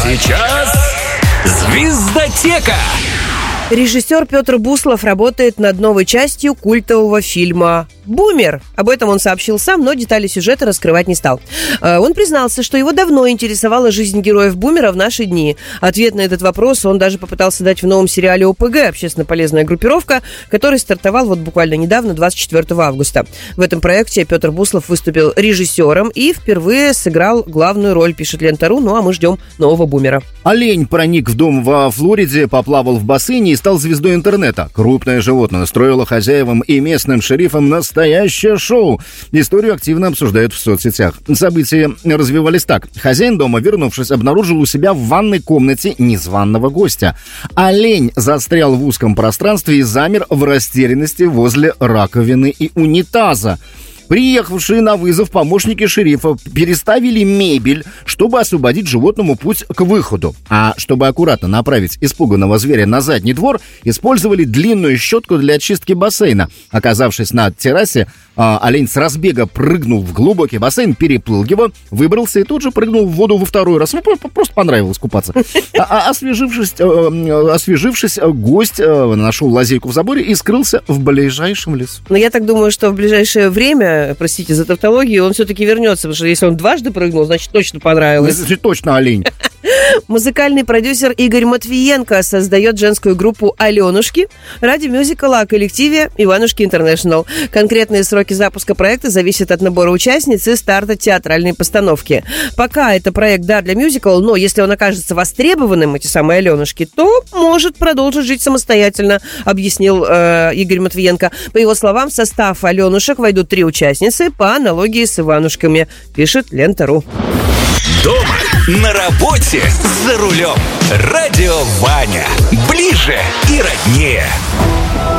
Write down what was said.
сейчас «Звездотека». Режиссер Петр Буслов работает над новой частью культового фильма «Бумер». Об этом он сообщил сам, но детали сюжета раскрывать не стал. Он признался, что его давно интересовала жизнь героев «Бумера» в наши дни. Ответ на этот вопрос он даже попытался дать в новом сериале ОПГ «Общественно-полезная группировка», который стартовал вот буквально недавно, 24 августа. В этом проекте Петр Буслов выступил режиссером и впервые сыграл главную роль, пишет Лента.ру. Ну а мы ждем нового «Бумера». Олень проник в дом во Флориде, поплавал в бассейне и стал звездой интернета. Крупное животное устроило хозяевам и местным шерифам настоящее шоу. Историю активно обсуждают в соцсетях. События развивались так. Хозяин дома, вернувшись, обнаружил у себя в ванной комнате незваного гостя. Олень застрял в узком пространстве и замер в растерянности возле раковины и унитаза. Приехавшие на вызов помощники шерифа переставили мебель, чтобы освободить животному путь к выходу. А чтобы аккуратно направить испуганного зверя на задний двор, использовали длинную щетку для очистки бассейна. Оказавшись на террасе, олень с разбега прыгнул в глубокий бассейн, переплыл его, выбрался и тут же прыгнул в воду во второй раз. Просто понравилось купаться. Освежившись, гость нашел лазейку в заборе и скрылся в ближайшем лесу. Но я так думаю, что в ближайшее время, простите за тавтологию, он все-таки вернется, потому что если он дважды прыгнул, значит, точно понравилось. Значит, точно олень. Музыкальный продюсер Игорь Матвиенко создает женскую группу «Аленушки» ради мюзикла о коллективе «Иванушки Интернешнл». Конкретные сроки запуска проекта зависят от набора участниц и старта театральной постановки. Пока это проект, да, для мюзикла, но если он окажется востребованным, эти самые «Аленушки», то может продолжить жить самостоятельно, объяснил Игорь Матвиенко. По его словам, в состав «Аленушек» войдут 3 участницы по аналогии с «Иванушками», пишет Лента.ру. Дома, на работе, за рулем. Радио Ваня. Ближе и роднее.